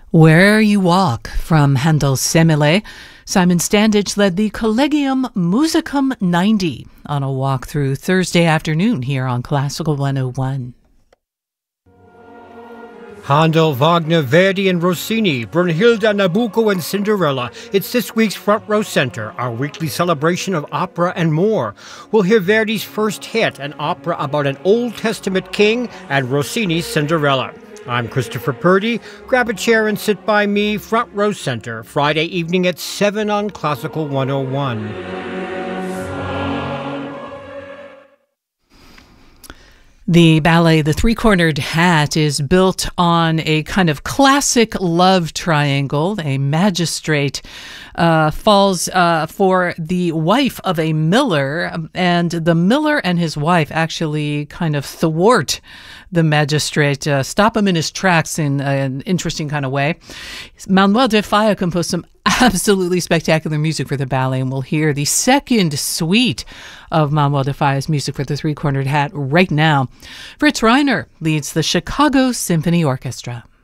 Where You Walk from Handel's Semele. Simon Standage led the Collegium Musicum 90 on a walk through Thursday afternoon here on Classical 101. Handel, Wagner, Verdi, and Rossini, Brunhilde, Nabucco, and Cinderella. It's this week's Front Row Center, our weekly celebration of opera and more. We'll hear Verdi's first hit, an opera about an Old Testament king, and Rossini's Cinderella. I'm Christopher Purdy. Grab a chair and sit by me. Front Row Center, Friday evening at 7 on Classical 101. The ballet, The Three-Cornered Hat, is built on a kind of classic love triangle. A magistrate falls for the wife of a miller, and the miller and his wife actually kind of thwart the magistrate, stop him in his tracks in an interesting kind of way. Manuel de Falla composed some absolutely spectacular music for the ballet, and we'll hear the second suite of Manuel de Falla's music for The Three-Cornered Hat right now. Fritz Reiner leads the Chicago Symphony Orchestra.